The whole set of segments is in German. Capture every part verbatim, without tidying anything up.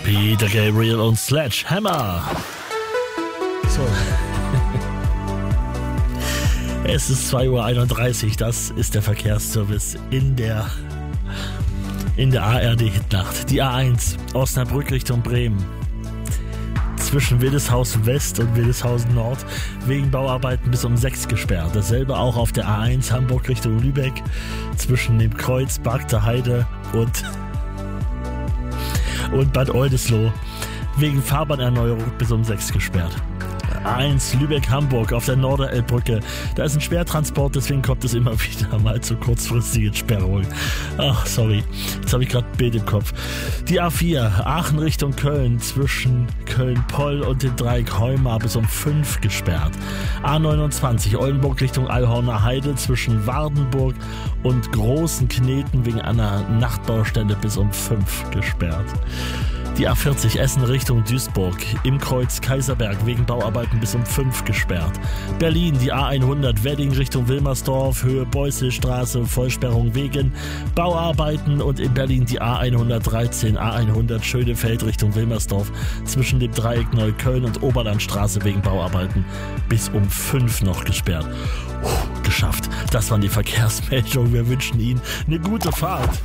Peter Gabriel und Sledgehammer. So. Es ist zwei Uhr einunddreißig, das ist der Verkehrsservice in der, in der A R D-Hitnacht. Die A eins, Osnabrück Richtung Bremen. Zwischen Willeshausen West und Willeshausen Nord wegen Bauarbeiten bis um sechs gesperrt. Dasselbe auch auf der A eins Hamburg Richtung Lübeck zwischen dem Kreuz Barkter Heide und, und Bad Oldesloe wegen Fahrbahnerneuerung bis um sechs gesperrt. A eins Lübeck-Hamburg auf der Norderelbbrücke. Da ist ein Schwertransport, deswegen kommt es immer wieder mal zu kurzfristigen Sperrungen. Ach, sorry. Jetzt habe ich gerade ein Bild im Kopf. Die A vier, Aachen Richtung Köln, zwischen Köln-Poll und dem Dreieck Heumar bis um fünf gesperrt. A neunundzwanzig, Oldenburg Richtung Allhorner Heide, zwischen Wardenburg und Großen Kneten wegen einer Nachtbaustelle bis um fünf gesperrt. Die A vierzig Essen Richtung Duisburg, im Kreuz Kaiserberg wegen Bauarbeiten bis um fünf gesperrt. Berlin, die A hundert Wedding Richtung Wilmersdorf, Höhe Beuselstraße, Vollsperrung wegen Bauarbeiten und in Berlin die A hundertdreizehn, A hundert Schönefeld Richtung Wilmersdorf, zwischen dem Dreieck Neukölln und Oberlandstraße wegen Bauarbeiten bis um fünf noch gesperrt. Puh, geschafft. Das waren die Verkehrsmeldungen. Wir wünschen Ihnen eine gute Fahrt.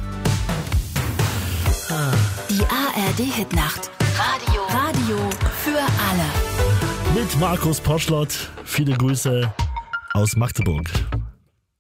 Die A R D-Hitnacht. Radio. Radio für alle. Mit Markus Poschlott. Viele Grüße aus Magdeburg.